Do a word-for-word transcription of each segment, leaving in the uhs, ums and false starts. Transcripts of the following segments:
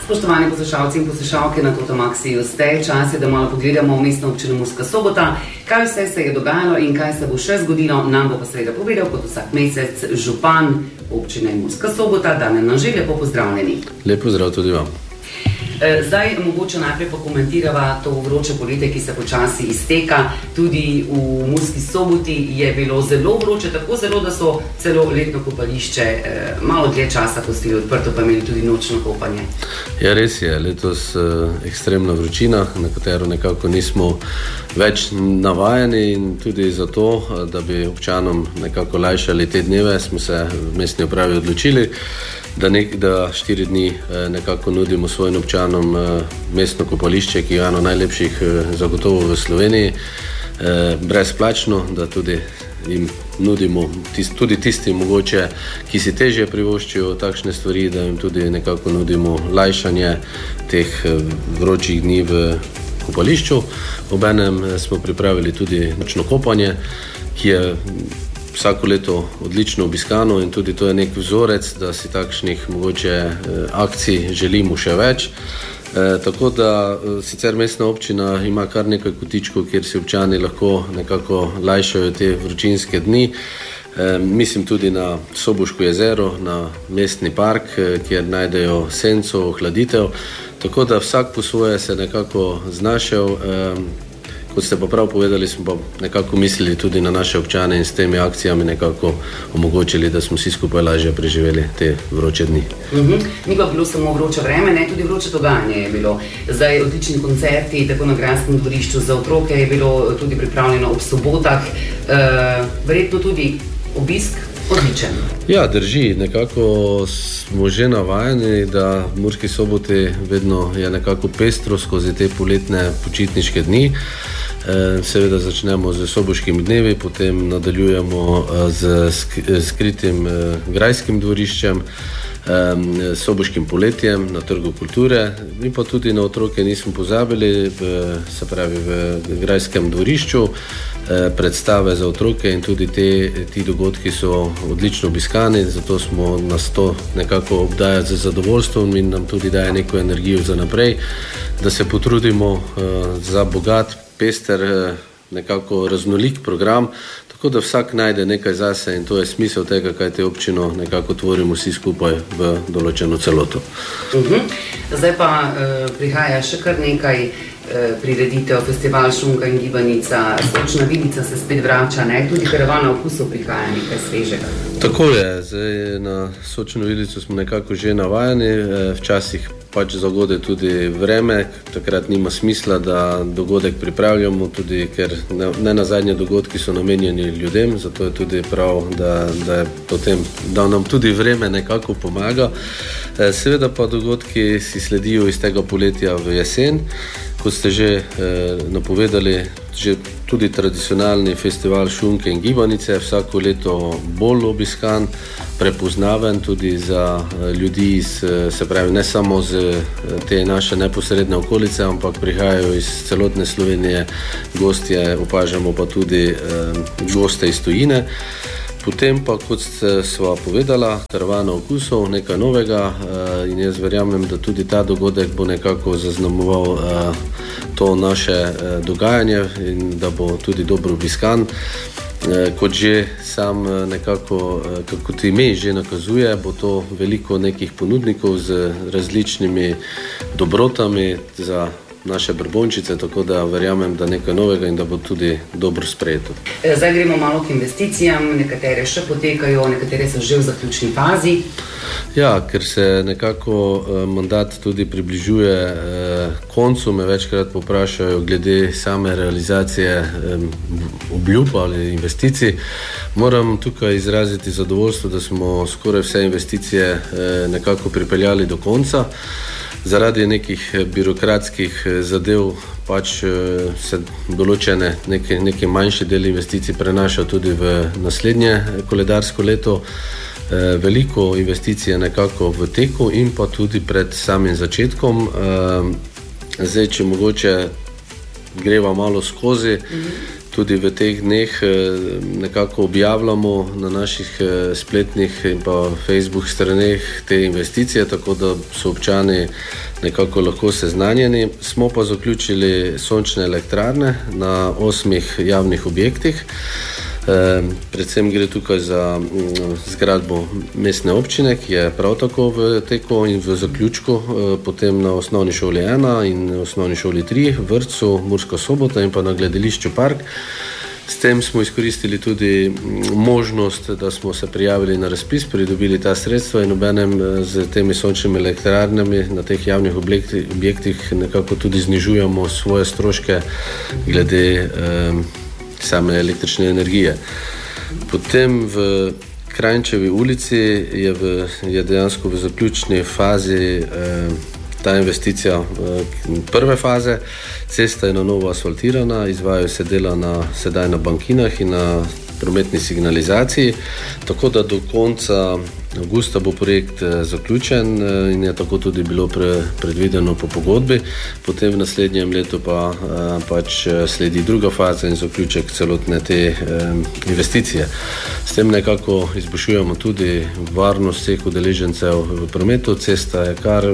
Spoštovani poslušalci in poslušalke na Totomaxiju ste, čas je, da malo pogledamo v mestno občino Murska Sobota, kaj vse se je dogajalo in kaj se bo še zgodilo, nam bo pa seveda povedal kot vsak mesec župan občine Murska Sobota. Damjan Anže, lepo pozdravljeni. Lep pozdrav tudi vam. Zdaj mogoče najprej pokomentirava to vroče poletje, ki se počasi izteka. Tudi v Murski Soboti je bilo zelo vroče, tako zelo, da so celo letno kopališče eh, malo dlje časa pustili odprto, pa imeli tudi nočno kopanje. Ja, res je, letos eh, ekstremna vročina, na katero nekako nismo več navajeni, in tudi zato, da bi občanom nekako lajšali te dneve, smo se v mestni upravi odločili, da, nek, da štiri dni eh, nekako nudimo svojim občanom eh, mestno kopališče, ki je eno najlepših eh, zagotovo v Sloveniji, eh, brezplačno, da tudi jim nudimo, tist, tudi tisti mogoče, ki si težje privoščijo takšne stvari, da jim tudi nekako nudimo lajšanje teh eh, vročih dni v kopališču. Obenem smo pripravili tudi nočno kopanje, ki je vsako leto odlično obiskano, in tudi to je nek vzorec, da si takšnih mogoče eh, akcij želimo še več. Eh, tako da eh, sicer mestna občina ima kar nekaj kotičkov, kjer si občani lahko nekako lajšajo te vročinske dni. Eh, mislim tudi na Soboško jezero, na mestni park, eh, kjer najdejo senco, ohladitev. Tako da vsak po svoje se nekako znašel. Eh, Kot ste pa prav povedali, smo pa nekako mislili tudi na naše občane in s temi akcijami nekako omogočili, da smo vsi skupaj lažje preživeli te vroče dni. Uh-huh. Ni pa bilo samo vroče vreme, ne, tudi vroče dogajanje je bilo. Zdaj odlični koncerti, tako na Gradskem dvorišču za otroke je bilo tudi pripravljeno ob sobotah. Uh, verjetno tudi obisk odličen. Ja, drži. Nekako smo že navajeni, da v Murski Soboti vedno je nekako pestro skozi te poletne počitniške dni. Seveda začnemo z Soboškimi dnevi, potem nadaljujemo z skritim Grajskim dvoriščem, Soboškim poletjem na Trgu kulture, in pa tudi na otroke nismo pozabili, v, se pravi v Grajskem dvorišču, predstave za otroke, in tudi te, ti dogodki so odlično obiskani, zato smo nas to nekako obdajati z zadovoljstvom in nam tudi daje neko energijo za naprej, da se potrudimo za bogat, pester, nekako raznolik program, tako da vsak najde nekaj zase, in to je smisel tega, kaj te občino nekako tvorimo vsi skupaj v določeno celoto. Uh-huh. Zdaj pa uh, prihaja še kar nekaj prireditev, festival Šunka in gibanica, Sočna vilica se spet vrača, ne? Tudi karavana okusov prihaja nekaj svežega. Tako je, zdaj na Sočno vilico smo nekako že navajeni, včasih pač zagode tudi vreme, takrat nima smisla, da dogodek pripravljamo, tudi ker ne, ne na zadnje dogodki so namenjeni ljudem, zato je tudi prav, da, da, je potem, da nam tudi vreme nekako pomaga. Seveda pa dogodki si sledijo iz tega poletja v jesen. Kot ste že eh, napovedali, že tudi tradicionalni festival Šunke in gibanice, vsako leto bolj obiskan, prepoznaven tudi za eh, ljudi, iz, se pravi ne samo z eh, te naše neposredne okolice, ampak prihajajo iz celotne Slovenije gostje, opažamo pa tudi eh, goste iz tujine. Potem pa, kot sva povedala, karavana okusov, nekaj novega, in jaz verjamem, da tudi ta dogodek bo nekako zaznamoval to naše dogajanje in da bo tudi dobro obiskan. Kot že sam nekako, kot ime že nakazuje, bo to veliko nekih ponudnikov z različnimi dobrotami za naše Brbončice, tako da verjamem, da nekaj novega in da bo tudi dobro sprejeto. Zdaj gremo malo k investicijam, nekatere še potekajo, nekatere so že v zaključni fazi. Ja, ker se nekako eh, mandat tudi približuje eh, koncu, me večkrat poprašajo glede same realizacije eh, obljub ali investicij. Moram tukaj izraziti zadovoljstvo, da smo skoraj vse investicije eh, nekako pripeljali do konca. Zaradi nekih birokratskih zadev pač se določene neke, neke manjše deli investicij prenaša tudi v naslednje koledarsko leto. Veliko investicij je nekako v teku in pa tudi pred samim začetkom. Zdaj, če mogoče greva malo skozi, tudi v teh dneh nekako objavljamo na naših spletnih in pa Facebook straneh te investicije, tako da so občani nekako lahko seznanjeni. Smo pa zaključili sončne elektrarne na osmih javnih objektih. Predvsem gre tukaj za zgradbo mestne občine, ki je prav tako v teku in v zaključku, potem na osnovni šoli ena in osnovni šoli tri, vrtcu Murska Sobota in pa na gledališču Park. S tem smo izkoristili tudi možnost, da smo se prijavili na razpis, pridobili ta sredstva in obenem z temi sončnimi elektrarnami na teh javnih objektih nekako tudi znižujemo svoje stroške glede eh, same električne energije. Potem v Krajnčevi ulici je, v, je dejansko v zaključni fazi eh, ta investicija eh, prve faze. Cesta je na novo asfaltirana, izvajajo se dela na, sedaj na bankinah in na prometni signalizaciji, tako da do konca avgusta bo projekt zaključen in je tako tudi bilo pre, predvideno po pogodbi. Potem v naslednjem letu pa pač sledi druga faza in zaključek celotne te investicije. S tem nekako izboljšujemo tudi varnost vseh udeležencev v prometu. Cesta je kar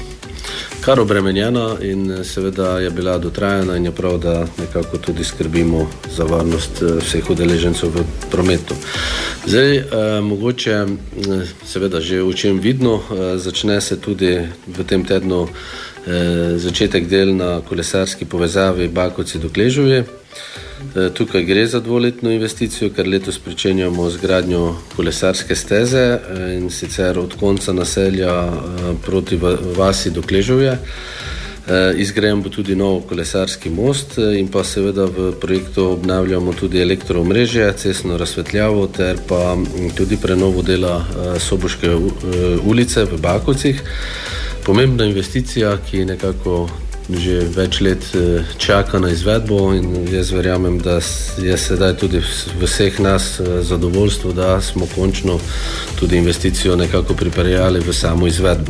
kar obremenjena in seveda je bila dotrajana in je prav, da nekako tudi skrbimo za varnost vseh udeležencev v prometu. Zdaj, eh, mogoče seveda že v čem vidno, eh, začne se tudi v tem tednu eh, začetek del na kolesarski povezavi Bakovci do Kležovje. Tukaj gre za dvoletno investicijo, ker letos pričenjamo z gradnjo kolesarske steze in sicer od konca naselja proti vasi do Kležovje. Izgrajen bo tudi nov kolesarski most in pa seveda v projektu obnavljamo tudi elektroomrežje, cestno razsvetljavo ter pa tudi prenovo dela Soboške ulice v Bakovcih. Pomembna investicija, ki nekako že več let čaka na izvedbo in jaz verjamem, da je sedaj tudi v vseh nas zadovoljstvo, da smo končno tudi investicijo nekako pripeljali v samo izvedbo.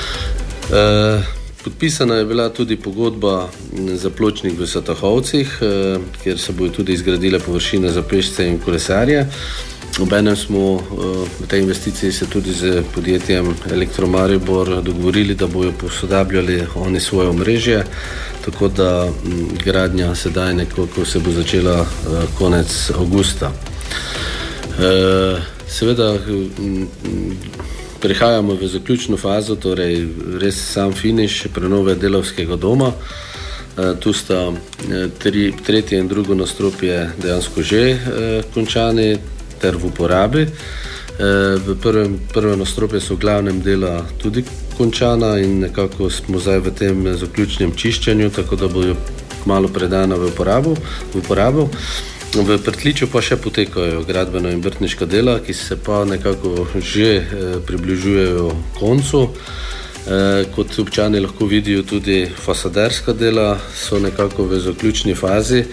Podpisana je bila tudi pogodba za pločnik v Satahovcih, kjer se bodo tudi izgradile površine za pešce in kolesarje. Obenem smo v tej investiciji se tudi z podjetjem Elektromaribor dogovorili, da bojo posodabljali oni svoje omrežje, tako da gradnja sedaj nekako se bo začela konec avgusta. Seveda prihajamo v zaključno fazo, torej res sam finiš prenove delavskega doma. Tu sta tri, tretje in drugo nadstropje dejansko že končani ter v uporabi. V prvem, prvem nadstropju so v glavnem dela tudi končana in nekako smo zdaj v tem zaključnem čiščenju, tako da bojo malo predana v uporabo. V, uporabo. v Prtliču pa še potekajo gradbeno in vrtniška dela, ki se pa nekako že približujejo koncu. Kot občani lahko vidijo, tudi fasaderska dela so nekako v zaključni fazi.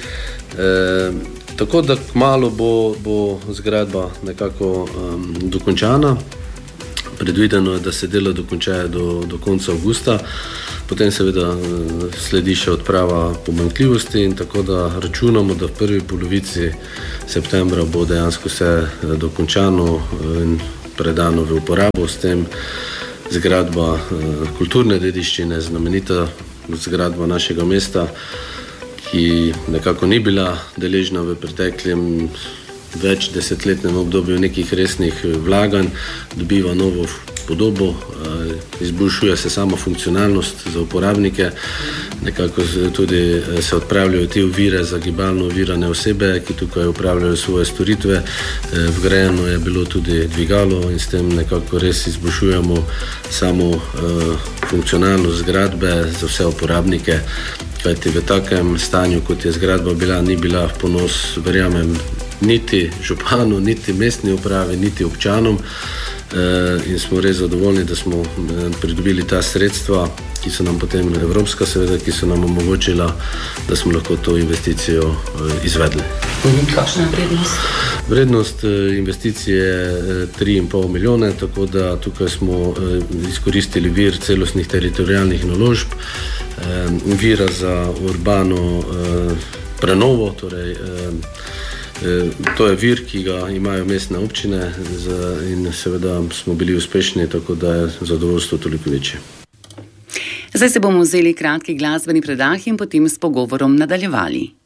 Tako da kmalu bo, bo zgradba nekako um, dokončana. Predvideno je, da se dela dokončajo do, do konca avgusta. Potem seveda sledi še odprava pomanjkljivosti in tako da računamo, da v prvi polovici septembra bo dejansko vse dokončano in predano v uporabo. S tem zgradba kulturne dediščine, znamenita zgradba našega mesta, ki nekako ni bila deležna v preteklem več desetletnem obdobju nekih resnih vlaganj, dobiva novo podobo, izboljšuje se sama funkcionalnost za uporabnike, nekako tudi se odpravljajo te ovire za gibalno ovirane osebe, ki tukaj upravljajo svoje storitve. Vgrajeno je bilo tudi dvigalo in s tem nekako res izboljšujemo samo funkcionalnost zgradbe za vse uporabnike. Kajti v takem stanju, kot je zgradba bila, ni bila v ponos, verjamem, niti županu, niti mestni upravi, niti občanom. In smo res zadovoljni, da smo pridobili ta sredstva, ki so nam potem evropska, seveda, ki so nam omogočila, da smo lahko to investicijo izvedli. Kakšna je vrednost? Vrednost investicije je tri in pol milijone, tako da tukaj smo izkoristili vir celostnih teritorijalnih naložb, vira za urbano prenovo. Torej, to je vir, ki ga imajo mestne občine in seveda smo bili uspešni, tako da je zadovoljstvo toliko večje. Zdaj se bomo vzeli kratki glasbeni predah in potem s pogovorom nadaljevali.